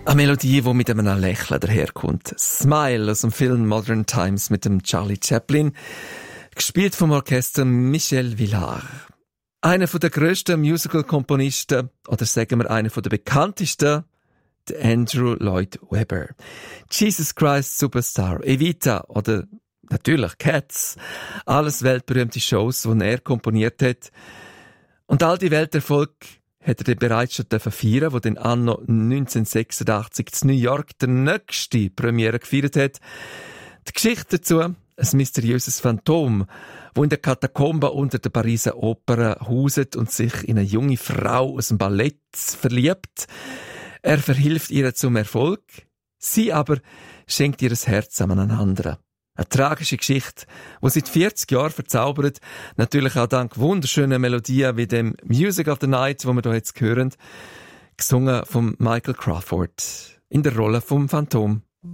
Eine Melodie, die mit einem Lächeln daherkommt. Smile aus dem Film Modern Times mit dem Charlie Chaplin, gespielt vom Orchester Michel Villard. Einer der grössten Musical-Komponisten, oder sagen wir einer der bekanntesten, der Andrew Lloyd Webber. Jesus Christ Superstar, Evita oder natürlich Cats, alles weltberühmte Shows, die er komponiert hat. Und all die Welterfolg hat er dann bereits schon feiern, wo dann anno 1986 in New York der nächste Premiere gefeiert hat. Die Geschichte dazu, ein mysteriöses Phantom, wo in der Katakombe unter der Pariser Oper hauset und sich in eine junge Frau aus dem Ballett verliebt. Er verhilft ihr zum Erfolg, sie aber schenkt ihr das Herz an einen anderen. Eine tragische Geschichte, die seit 40 Jahren verzaubert, natürlich auch dank wunderschöner Melodien wie dem Music of the Night, wo wir hier jetzt hören, gesungen von Michael Crawford in der Rolle vom Phantom.